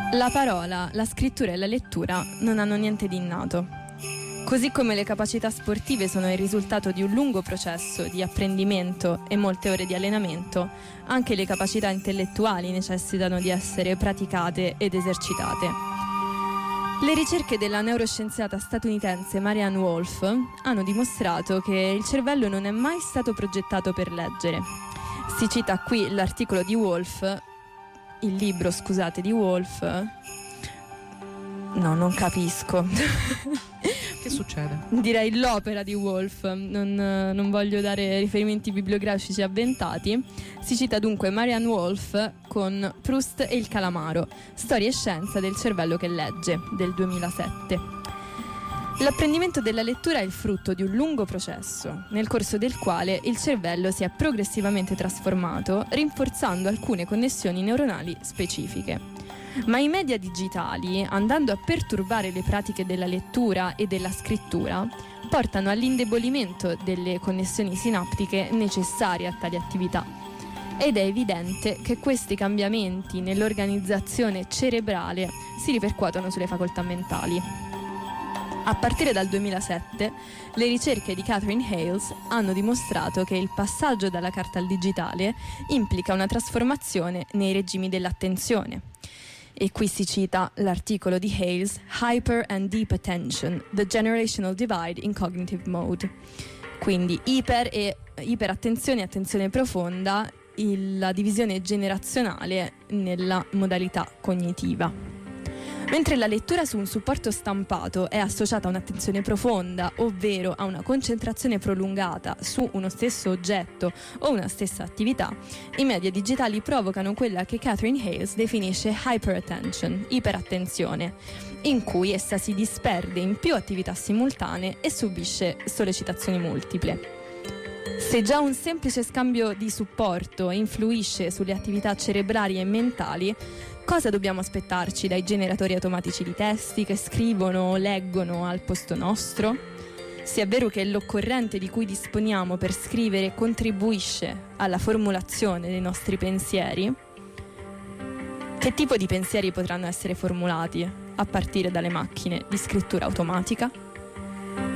La parola, la scrittura e la lettura non hanno niente di innato. Così come le capacità sportive sono il risultato di un lungo processo di apprendimento e molte ore di allenamento, anche le capacità intellettuali necessitano di essere praticate ed esercitate. Le ricerche della neuroscienziata statunitense Marianne Wolf hanno dimostrato che il cervello non è mai stato progettato per leggere. Si cita qui l'articolo di Wolf, il libro, scusate, di Wolf. No, non capisco. Che succede? Direi l'opera di Wolf, non voglio dare riferimenti bibliografici avventati. Si cita dunque Marianne Wolf con Proust e il calamaro, storia e scienza del cervello che legge, del 2007. L'apprendimento della lettura è il frutto di un lungo processo, nel corso del quale il cervello si è progressivamente trasformato, rinforzando alcune connessioni neuronali specifiche. Ma i media digitali, andando a perturbare le pratiche della lettura e della scrittura, portano all'indebolimento delle connessioni sinaptiche necessarie a tali attività. Ed è evidente che questi cambiamenti nell'organizzazione cerebrale si ripercuotono sulle facoltà mentali. A partire dal 2007, le ricerche di Catherine Hales hanno dimostrato che il passaggio dalla carta al digitale implica una trasformazione nei regimi dell'attenzione. E qui si cita l'articolo di Hales, Hyper and Deep Attention, The Generational Divide in Cognitive Mode. Quindi iperattenzione e attenzione profonda, la divisione generazionale nella modalità cognitiva. Mentre la lettura su un supporto stampato è associata a un'attenzione profonda, ovvero a una concentrazione prolungata su uno stesso oggetto o una stessa attività, i media digitali provocano quella che Catherine Hales definisce hyperattention, iperattenzione, in cui essa si disperde in più attività simultanee e subisce sollecitazioni multiple. Se già un semplice scambio di supporto influisce sulle attività cerebrali e mentali, cosa dobbiamo aspettarci dai generatori automatici di testi che scrivono o leggono al posto nostro? Se è vero che l'occorrente di cui disponiamo per scrivere contribuisce alla formulazione dei nostri pensieri, che tipo di pensieri potranno essere formulati a partire dalle macchine di scrittura automatica?